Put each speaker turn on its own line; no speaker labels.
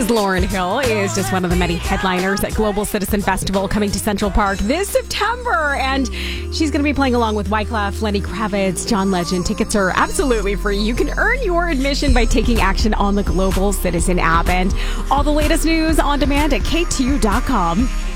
Lauryn Hill is just one of the many headliners at Global Citizen Festival coming to Central Park this September. And she's going to be playing along with Wyclef, Lenny Kravitz, John Legend. Tickets are absolutely free. You can earn your admission by taking action on the Global Citizen app. And all the latest news on demand at KTU.com.